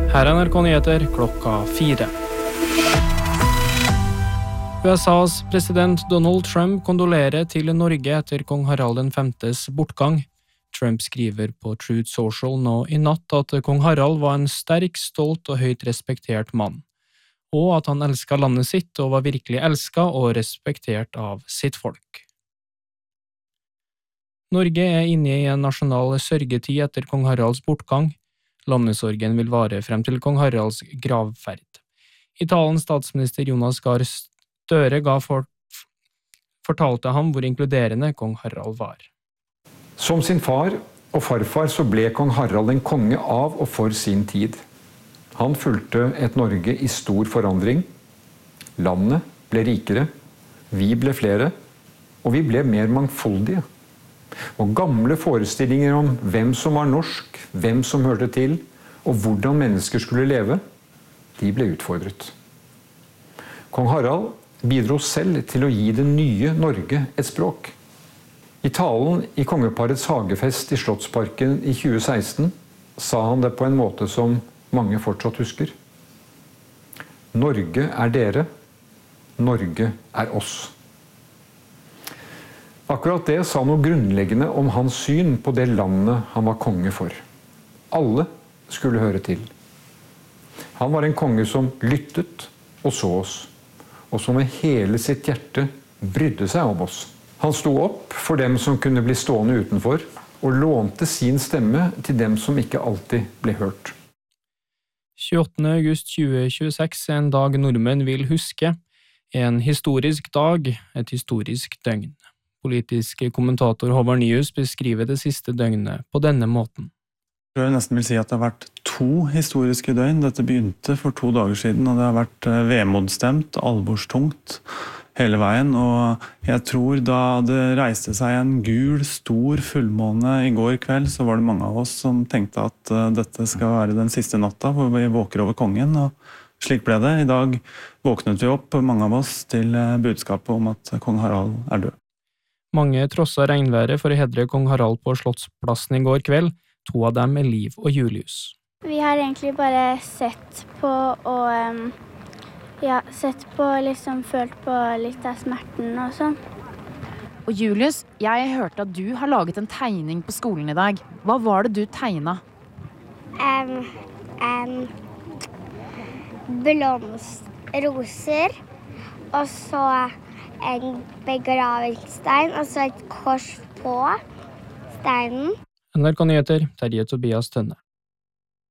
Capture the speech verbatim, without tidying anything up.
Her er N R K Nyheter klokka fire. U S A's president Donald Trump kondolerer til Norge etter kong Harald den femtes bortgang. Trump skriver på Truth Social nå i natt at kong Harald var en sterk, stolt og høyt respektert mann, og at han elsket landet sitt og var virkelig elsket og respektert av sitt folk. Norge er inne i en nasjonal sørgetid etter kong Haralds bortgang. Landesorgen vil vare frem til kong Haralds gravferd. I talen statsminister Jonas Gahr Støre ga for, fortalte han hvor inkluderende kong Harald var. Som sin far og farfar så ble kong Harald en konge av og for sin tid. Han fulgte et Norge i stor forandring. Landet ble rikere, vi ble flere, og vi ble mer mangfoldige. Og gamle forestillinger om hvem som var norsk, hvem som hørte til, og hvordan mennesker skulle leve, de ble utfordret. Kong Harald bidro selv til å gi det nye Norge et språk. I talen i kongeparets hagefest i Slottsparken i tjue seksten sa han det på en måte som mange fortsatt husker. Norge er dere, Norge er oss. Akkurat det sa noe grunnleggende om hans syn på det landet han var konge for. Alle skulle høre til. Han var en konge som lyttet og så oss, og som med hele sitt hjerte brydde seg om oss. Han sto opp for dem som kunne bli stående utenfor, og lånte sin stemme til dem som ikke alltid ble hørt. tjueåttende august tjue tjueseks er en dag nordmenn vil huske. En historisk dag, et historisk døgn. Politisk kommentator Håvard Nyhus beskriver det siste døgnet på denne måten. Jeg nesten vil si at det har vært to historiske døgn. Dette begynte for to dager siden, og det har vært vemodstemt, alvorstungt hele veien. Og jeg tror da det reiste seg en gul, stor fullmåne i går kveld, så var det mange av oss som tenkte at dette skal være den siste natta hvor vi våker over kongen, og slik ble det. I dag våknet vi opp, mange av oss, til budskapet om at kong Harald er død. Mange trosset regnværet for å hedre kong Harald på Slottsplassen i går kveld, to av dem er Liv og Julius. Vi har egentlig bare sett på og um, ja, sett på, liksom følt på litt av smerten og sånn. Og Julius, jeg hørte at du har laget en tegning på skolen i dag. Hva var det du tegnet? Um, um, blomst, roser, og så en begravingsstein, og så et kors på steinen. N R K Nyheter, Terje Tobias Tønne.